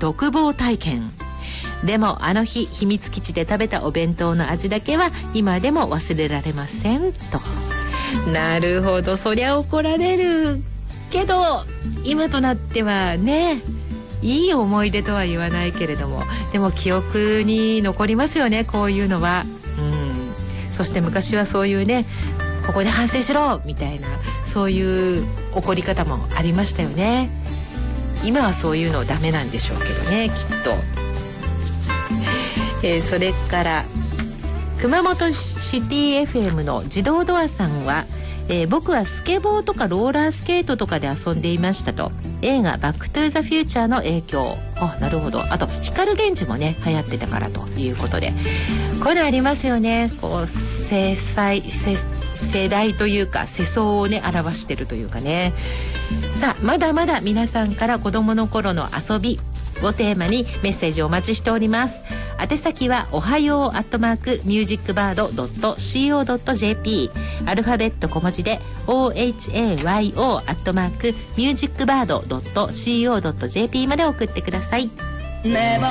独房体験。でもあの日秘密基地で食べたお弁当の味だけは今でも忘れられませんと。なるほど、そりゃ怒られるけど今となってはね、いい思い出とは言わないけれども、でも記憶に残りますよね、こういうのは。そして昔はそういうね、ここで反省しろみたいな、そういう怒り方もありましたよね。今はそういうのダメなんでしょうけどね、きっと。それから熊本シティ FM の自動ドアさんは、僕はスケボーとかローラースケートとかで遊んでいましたと。映画バックトゥーザフューチャーの影響。なるほど。あと光源氏もね流行ってたからということで、こういうのありますよね。こう世代というか世相をね表してるというかね。さあ、まだまだ皆さんから子どもの頃の遊びをテーマにメッセージをお待ちしております。宛先はおはよう@musicbird.co.jp、 アルファベット小文字で ohayo@musicbird.co.jp まで送ってください。